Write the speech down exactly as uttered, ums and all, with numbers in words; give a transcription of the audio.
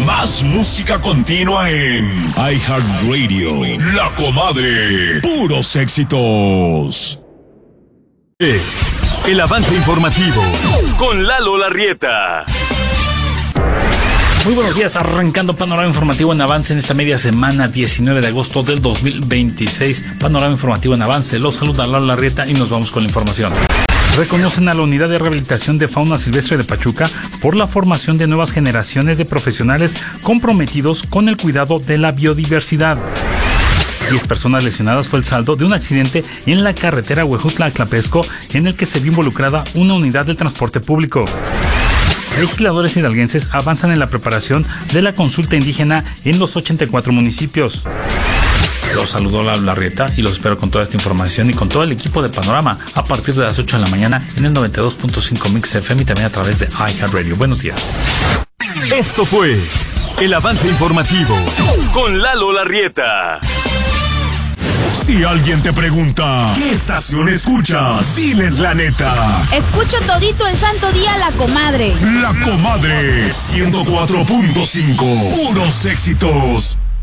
Más música continua en iHeartRadio. La Comadre. Puros éxitos. Es el avance informativo con Lalo Larrieta. Muy buenos días, arrancando panorama informativo en avance en esta media semana, diecinueve de agosto del dos mil veintiséis. Panorama informativo en avance, los saluda Lalo Larrieta y nos vamos con la información. Reconocen a la Unidad de Rehabilitación de Fauna Silvestre de Pachuca por la formación de nuevas generaciones de profesionales comprometidos con el cuidado de la biodiversidad. Diez personas lesionadas fue el saldo de un accidente en la carretera Huejutla-Tlapesco en el que se vio involucrada una unidad del transporte público. Legisladores hidalguenses avanzan en la preparación de la consulta indígena en los ochenta y cuatro municipios. Los saludo Lalo Larrieta y los espero con toda esta información y con todo el equipo de Panorama a partir de las ocho de la mañana en el noventa y dos punto cinco Mix F M y también a través de iHeartRadio. Buenos días. Esto fue el avance informativo con Lalo Larrieta. Si alguien te pregunta, ¿qué estación escuchas? Diles la neta. Escucho todito el santo día La Comadre. La Comadre, ciento cuatro punto cinco. Puros éxitos.